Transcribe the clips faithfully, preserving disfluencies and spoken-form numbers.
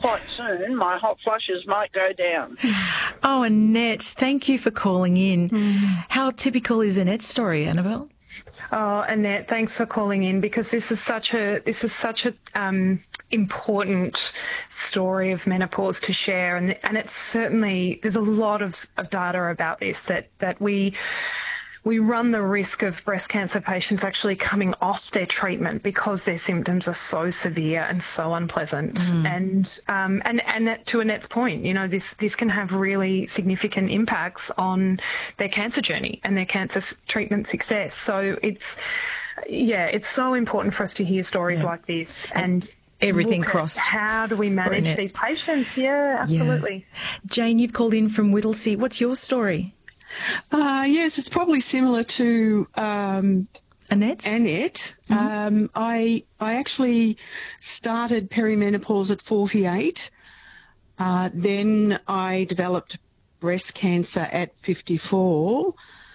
quite soon my hot flushes might go down. Oh, Annette, thank you for calling in. Mm. How typical is Annette's story, Annabelle? Oh, Annette, thanks for calling in, because this is such a this is such a um, important story of menopause to share, and and it's certainly there's a lot of, of data about this that that we. We run the risk of breast cancer patients actually coming off their treatment because their symptoms are so severe and so unpleasant. Mm. And um, and and to Annette's point, you know, this this can have really significant impacts on their cancer journey and their cancer treatment success. So it's yeah, it's so important for us to hear stories yeah. like this and. Everything crossed. How do we manage these patients? Yeah, absolutely. Yeah. Jane, you've called in from Whittlesea. What's your story? Uh, yes, it's probably similar to um, Annette. Annette. Mm-hmm. Um, I I actually started perimenopause at forty-eight. Uh, then I developed breast cancer at fifty-four.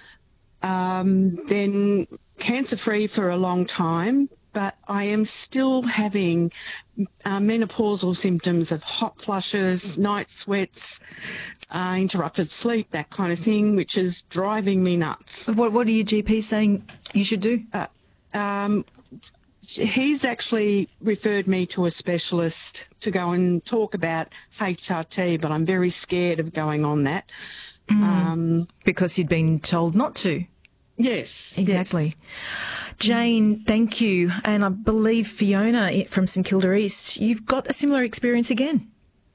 Um, then cancer-free for a long time, but I am still having uh, menopausal symptoms of hot flushes, night sweats, Uh, interrupted sleep, that kind of thing, which is driving me nuts. What What are your G Ps saying you should do? Uh, um, he's actually referred me to a specialist to go and talk about H R T, but I'm very scared of going on that. Mm, um, because you'd been told not to. Yes. Exactly. Yes. Jane, thank you. And I believe Fiona from St Kilda East, you've got a similar experience again.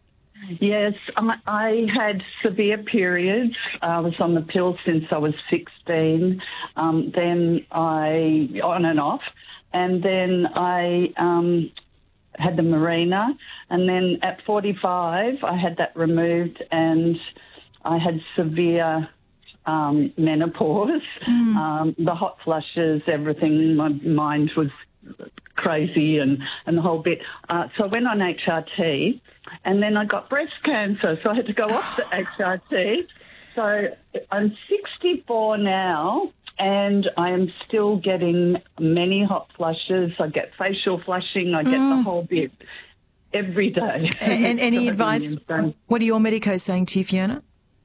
Yes, I, I had severe periods. I was on the pill since I was sixteen. Um, then I, on and off, and then I um, had the Mirena, and then at forty-five I had that removed, and I had severe um, menopause, mm. um, the hot flushes, everything. My mind was crazy and, and the whole bit. Uh, so I went on H R T, and then I got breast cancer, so I had to go off the H R T. So I'm sixty-four now, and I am still getting many hot flushes. I get facial flushing. I get mm. the whole bit every day. And, and any advice? What are your medicos saying to you, Fiona?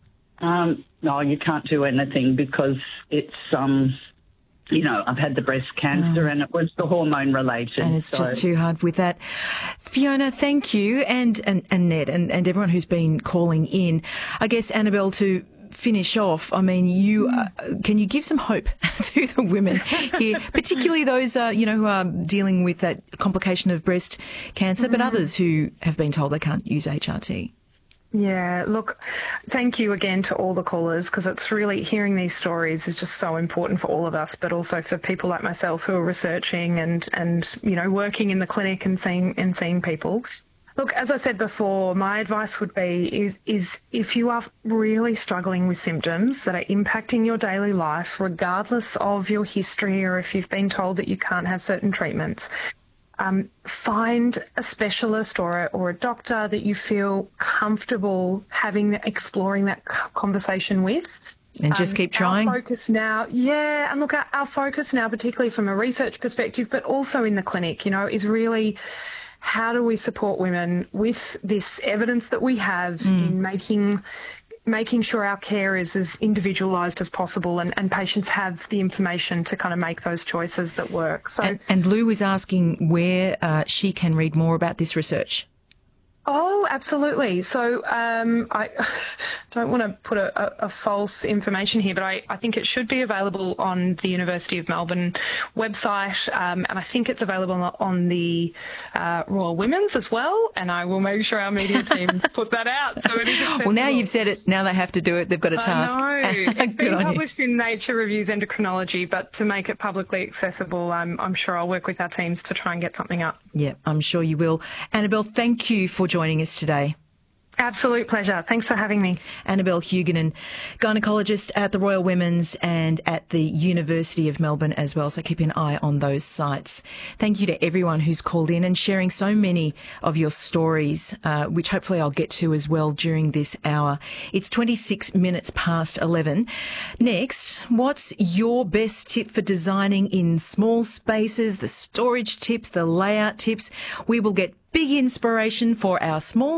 Um, no, you can't do anything because it's... Um, You know, I've had the breast cancer oh. and it was the hormone related. And it's so. just too hard with that. Fiona, thank you. And, and, and Ned and, and everyone who's been calling in. I guess, Annabelle, to finish off, I mean, you uh, can you give some hope to the women here, particularly those, uh, you know, who are dealing with that complication of breast cancer, mm-hmm. but others who have been told they can't use H R T? Yeah, look, thank you again to all the callers, because it's really, hearing these stories is just so important for all of us, but also for people like myself who are researching and, and you know, working in the clinic and seeing and seeing people. Look, as I said before, my advice would be is, is if you are really struggling with symptoms that are impacting your daily life, regardless of your history or if you've been told that you can't have certain treatments, Um, find a specialist or a, or a doctor that you feel comfortable having, exploring that conversation with. And just um, keep trying. Our focus now, yeah, and look, our, our focus now, particularly from a research perspective, but also in the clinic, you know, is really how do we support women with this evidence that we have mm. in making making sure our care is as individualised as possible and, and patients have the information to kind of make those choices that work. So, And, and Lou is asking where uh, she can read more about this research. Oh, absolutely. So um, I don't want to put a, a, a false information here, but I, I think it should be available on the University of Melbourne website, um, and I think it's available on the uh, Royal Women's as well, and I will make sure our media team put that out. So it is accessible. Well, now you've said it, now they have to do it. They've got a task. I know. It's been published in Nature Reviews Endocrinology, but to make it publicly accessible, I'm, I'm sure I'll work with our teams to try and get something up. Yeah, I'm sure you will. Annabelle, thank you for joining us today. Absolute pleasure. Thanks for having me. Annabelle Huguenin, gynaecologist at the Royal Women's and at the University of Melbourne as well, so keep an eye on those sites. Thank you to everyone who's called in and sharing so many of your stories, uh, which hopefully I'll get to as well during this hour. It's twenty-six minutes past eleven. Next, what's your best tip for designing in small spaces, the storage tips, the layout tips? We will get big inspiration for our small